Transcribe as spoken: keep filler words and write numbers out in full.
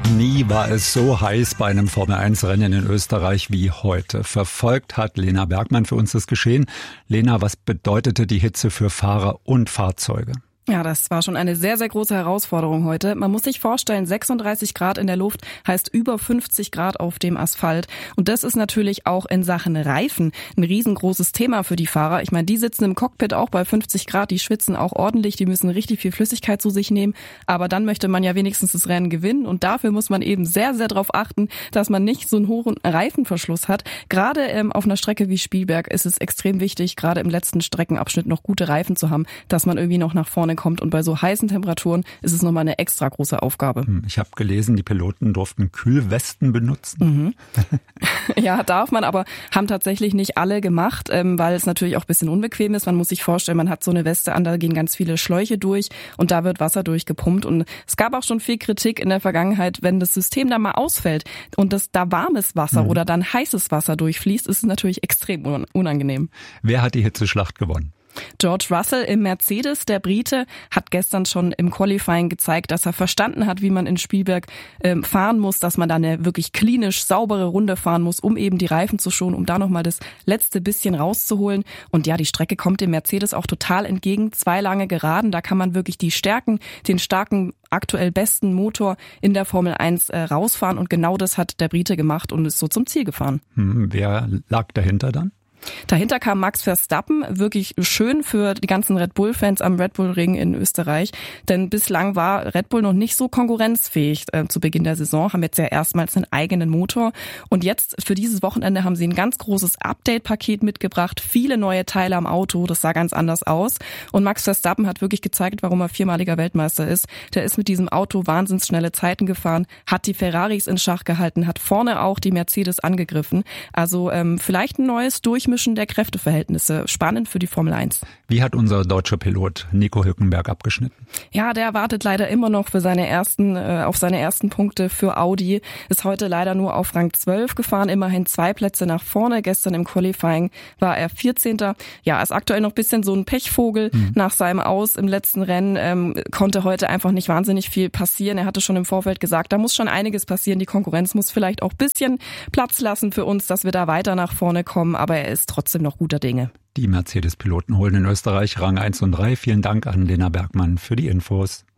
Nie war es so heiß bei einem Formel eins Rennen in Österreich wie heute. Verfolgt hat Lena Bergmann für uns das Geschehen. Lena, was bedeutete die Hitze für Fahrer und Fahrzeuge? Ja, das war schon eine sehr, sehr große Herausforderung heute. Man muss sich vorstellen, sechsunddreißig Grad in der Luft heißt über fünfzig Grad auf dem Asphalt. Und das ist natürlich auch in Sachen Reifen ein riesengroßes Thema für die Fahrer. Ich meine, die sitzen im Cockpit auch bei fünfzig Grad, die schwitzen auch ordentlich, die müssen richtig viel Flüssigkeit zu sich nehmen. Aber dann möchte man ja wenigstens das Rennen gewinnen. Und dafür muss man eben sehr, sehr darauf achten, dass man nicht so einen hohen Reifenverschluss hat. Gerade ähm, auf einer Strecke wie Spielberg ist es extrem wichtig, gerade im letzten Streckenabschnitt noch gute Reifen zu haben, dass man irgendwie noch nach vorne kommt. Und bei so heißen Temperaturen ist es nochmal eine extra große Aufgabe. Ich habe gelesen, die Piloten durften Kühlwesten benutzen. Mhm. Ja, darf man, aber haben tatsächlich nicht alle gemacht, weil es natürlich auch ein bisschen unbequem ist. Man muss sich vorstellen, man hat so eine Weste an, da gehen ganz viele Schläuche durch und da wird Wasser durchgepumpt. Und es gab auch schon viel Kritik in der Vergangenheit, wenn das System da mal ausfällt und das da warmes Wasser mhm. oder dann heißes Wasser durchfließt, ist es natürlich extrem unangenehm. Wer hat die Hitzeschlacht gewonnen? George Russell im Mercedes, der Brite, hat gestern schon im Qualifying gezeigt, dass er verstanden hat, wie man in Spielberg ähm, fahren muss, dass man da eine wirklich klinisch saubere Runde fahren muss, um eben die Reifen zu schonen, um da nochmal das letzte bisschen rauszuholen. Und ja, die Strecke kommt dem Mercedes auch total entgegen. Zwei lange Geraden, da kann man wirklich die Stärken, den starken, aktuell besten Motor in der Formel eins äh, rausfahren. Und genau das hat der Brite gemacht und ist so zum Ziel gefahren. Hm, wer lag dahinter dann? Dahinter kam Max Verstappen, wirklich schön für die ganzen Red Bull-Fans am Red Bull Ring in Österreich, denn bislang war Red Bull noch nicht so konkurrenzfähig äh, zu Beginn der Saison, haben jetzt ja erstmals einen eigenen Motor und jetzt für dieses Wochenende haben sie ein ganz großes Update-Paket mitgebracht, viele neue Teile am Auto, das sah ganz anders aus und Max Verstappen hat wirklich gezeigt, warum er viermaliger Weltmeister ist. Der ist mit diesem Auto wahnsinnig schnelle Zeiten gefahren, hat die Ferraris in Schach gehalten, hat vorne auch die Mercedes angegriffen, also ähm, vielleicht ein neues Durchmischen der Kräfteverhältnisse. Spannend für die Formel eins. Wie hat unser deutscher Pilot Nico Hülkenberg abgeschnitten? Ja, der wartet leider immer noch für seine ersten, äh, auf seine ersten Punkte für Audi. Ist heute leider nur auf Rang zwölf gefahren, immerhin zwei Plätze nach vorne. Gestern im Qualifying war er vierzehnter Ja, ist aktuell noch ein bisschen so ein Pechvogel mhm. nach seinem Aus im letzten Rennen. Ähm, konnte heute einfach nicht wahnsinnig viel passieren. Er hatte schon im Vorfeld gesagt, da muss schon einiges passieren. Die Konkurrenz muss vielleicht auch ein bisschen Platz lassen für uns, dass wir da weiter nach vorne kommen. Aber er ist trotzdem noch guter Dinge. Die Mercedes-Piloten holen in Österreich Rang eins und drei. Vielen Dank an Lena Bergmann für die Infos.